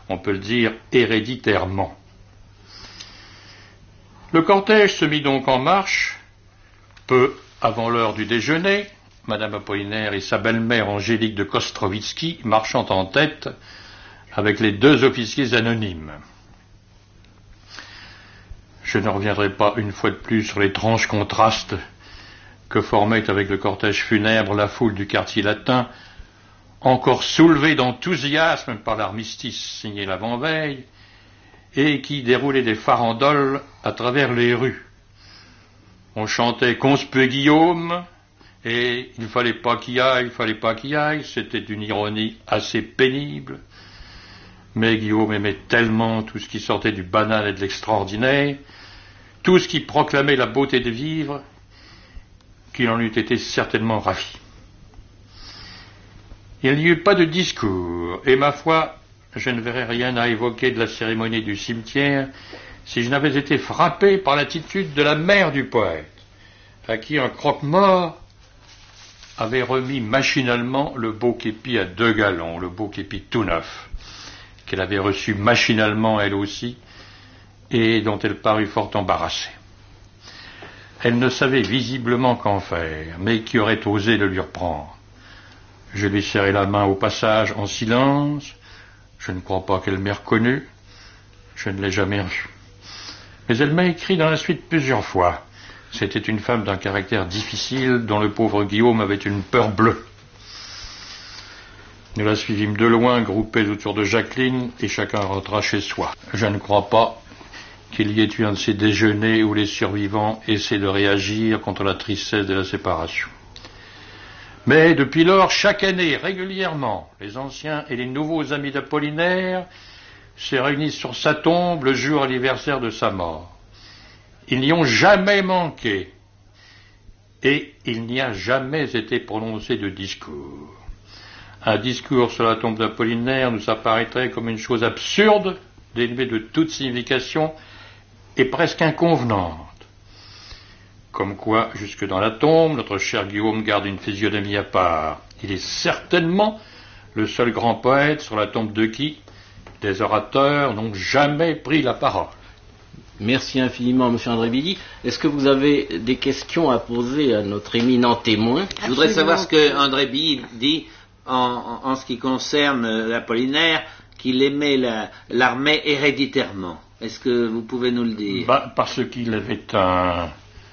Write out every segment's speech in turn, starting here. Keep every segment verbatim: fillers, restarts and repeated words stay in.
on peut le dire héréditairement. Le cortège se mit donc en marche, peu avant l'heure du déjeuner, Madame Apollinaire et sa belle-mère Angélique de Kostrovitsky marchant en tête avec les deux officiers anonymes. Je ne reviendrai pas une fois de plus sur l'étrange contraste que formait avec le cortège funèbre la foule du quartier latin, encore soulevée d'enthousiasme par l'armistice signé l'avant-veille, et qui déroulait des farandoles à travers les rues. On chantait Conspuez Guillaume, et il ne fallait pas qu'il aille, il ne fallait pas qu'il aille, c'était une ironie assez pénible. Mais Guillaume aimait tellement tout ce qui sortait du banal et de l'extraordinaire, tout ce qui proclamait la beauté de vivre, qu'il en eût été certainement ravi. Il n'y eut pas de discours, et ma foi, je ne verrais rien à évoquer de la cérémonie du cimetière si je n'avais été frappé par l'attitude de la mère du poète, à qui un croque-mort avait remis machinalement le beau képi à deux galons, le beau képi tout neuf, qu'elle avait reçu machinalement elle aussi, et dont elle parut fort embarrassée. Elle ne savait visiblement qu'en faire, mais qui aurait osé le lui reprendre. Je lui serrai la main au passage en silence. Je ne crois pas qu'elle m'ait reconnu. Je ne l'ai jamais revue. Mais elle m'a écrit dans la suite plusieurs fois. C'était une femme d'un caractère difficile dont le pauvre Guillaume avait une peur bleue. Nous la suivîmes de loin, groupés autour de Jacqueline, et chacun rentra chez soi. Je ne crois pas qu'il y ait eu un de ces déjeuners où les survivants essaient de réagir contre la tristesse de la séparation. Mais depuis lors, chaque année, régulièrement, les anciens et les nouveaux amis d'Apollinaire se réunissent sur sa tombe le jour anniversaire de sa mort. Ils n'y ont jamais manqué, et il n'y a jamais été prononcé de discours. Un discours sur la tombe d'Apollinaire nous apparaîtrait comme une chose absurde, dénuée de toute signification et presque inconvenante. Comme quoi, jusque dans la tombe, notre cher Guillaume garde une physionomie à part. Il est certainement le seul grand poète sur la tombe de qui des orateurs n'ont jamais pris la parole. Merci infiniment, M. André Billy. Est-ce que vous avez des questions à poser à notre éminent témoin? Je voudrais savoir ce que André Billy dit en, en, en ce qui concerne l'Apollinaire, qu'il aimait la, l'armée héréditairement. Est-ce que vous pouvez nous le dire? Ben, parce qu'il avait un...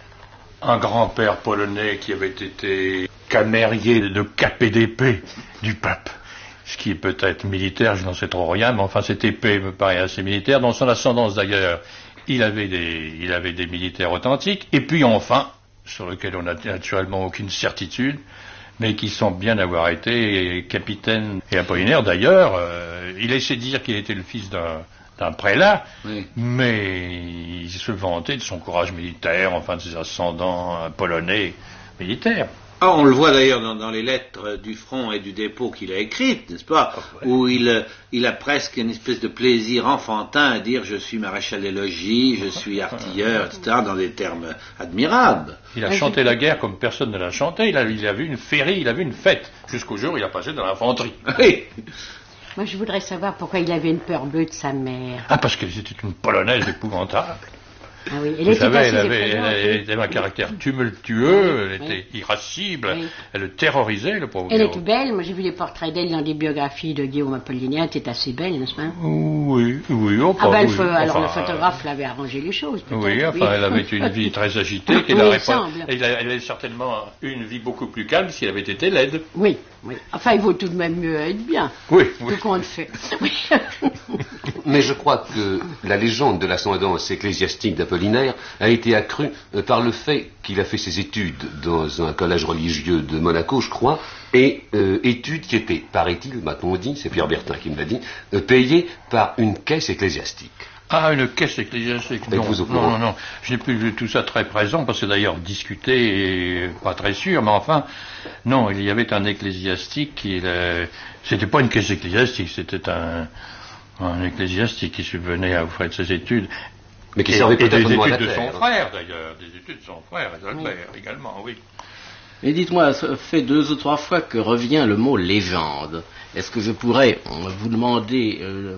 un grand-père polonais qui avait été camérier de K P D P du pape, ce qui est peut-être militaire, je n'en sais trop rien, mais enfin cette épée me paraît assez militaire. Dans son ascendance d'ailleurs, il avait des, il avait des militaires authentiques, et puis enfin, sur lequel on n'a naturellement aucune certitude, mais qui semble bien avoir été capitaine et Apollinaire d'ailleurs. Euh, il essaie de dire qu'il était le fils d'un d'un prélat, oui. Mais il se vantait de son courage militaire, enfin de ses ascendants polonais militaires. Ah, on le voit d'ailleurs dans, dans les lettres du front et du dépôt qu'il a écrites, n'est-ce pas, oh, oui. Où il, il a presque une espèce de plaisir enfantin à dire je suis maréchal des logis, je suis artilleur, et cetera, dans des termes admirables. Il a chanté la guerre comme personne ne l'a chanté, il a, il a vu une féerie, il a vu une fête, jusqu'au jour où il a passé dans l'infanterie. Oui. Moi, je voudrais savoir pourquoi il avait une peur bleue de sa mère. Ah, parce qu'elle était une polonaise épouvantable. Ah oui, elle Vous était savez, assez elle avait, effrayante, elle, elle oui. avait un caractère tumultueux, elle était oui. irascible, oui. Elle le terrorisait, le pauvre Elle Guillaume. était belle, moi j'ai vu les portraits d'elle dans des biographies de Guillaume Apollinaire, elle était assez belle, n'est-ce pas? Oui, oui, oh, ah ben, oui, faut, alors enfin, le photographe l'avait arrangé les choses, peut-être. Oui, enfin, oui. Elle avait une vie très agitée, qu'elle oui, n'aurait pas... Elle, elle avait certainement une vie beaucoup plus calme si elle avait été laide. Oui, oui. Enfin, il vaut tout de même mieux être bien. Oui, oui. Tout compte fait. Oui. Mais je crois que la légende de l'ascendance ecclésiastique d'Apollinaire a été accrue par le fait qu'il a fait ses études dans un collège religieux de Monaco, je crois, et euh, études qui étaient, paraît-il, m'a-t-on dit, c'est Pierre Bertin qui me l'a dit, euh, payées par une caisse ecclésiastique. Ah, une caisse ecclésiastique. Non, non, non, non. Je n'ai plus tout ça très présent, parce que c'est d'ailleurs discuté et pas très sûr, mais enfin, non, il y avait un ecclésiastique qui... Euh, c'était pas une caisse ecclésiastique, c'était un, un ecclésiastique qui subvenait à vous faire de ses études. Mais qui et, servait et peut-être des de études de son frère, d'ailleurs, des études de son frère, Albert, oui. Également, oui. Mais dites-moi, ça fait deux ou trois fois que revient le mot légende. Est-ce que je pourrais vous demander... Euh,